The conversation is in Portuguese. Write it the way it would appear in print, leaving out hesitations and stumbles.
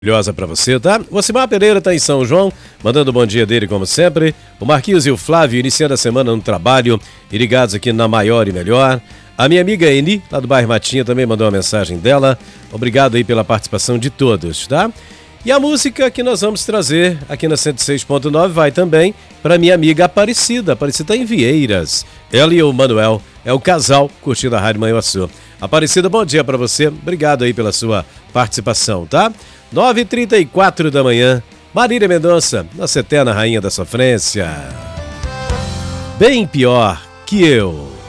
Maravilhosa pra você, tá? O Ocimar Pereira tá em São João, mandando o bom dia dele como sempre. O Marquinhos e o Flávio iniciando a semana no trabalho e ligados aqui na Maior e Melhor. A minha amiga Eni, lá do bairro Matinha, também mandou uma mensagem dela. Obrigado aí pela participação de todos, tá? E a música que nós vamos trazer aqui na 106.9 vai também pra minha amiga Aparecida. Aparecida em Vieiras. Ela e o Manuel, é o casal curtindo a Rádio Manhuaçu. Aparecida, bom dia pra você. Obrigado aí pela sua participação, tá? 9h34 da manhã, Marília Mendonça, nossa eterna rainha da sofrência. Bem pior que eu.